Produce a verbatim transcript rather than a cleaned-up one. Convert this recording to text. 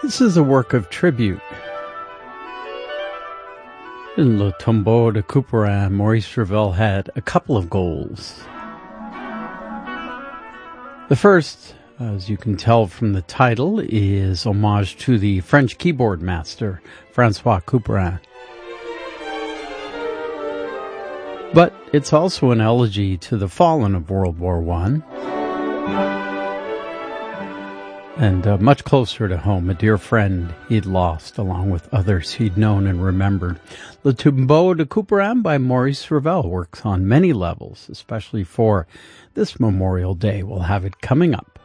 This is a work of tribute. In Le Tombeau de Couperin, Maurice Ravel had a couple of goals. The first, as you can tell from the title, is homage to the French keyboard master, Francois Couperin. But it's also an elegy to the fallen of World War One. And uh, much closer to home, a dear friend he'd lost, along with others he'd known and remembered. Le Tombeau de Couperin by Maurice Ravel works on many levels, especially for this Memorial Day. We'll have it coming up.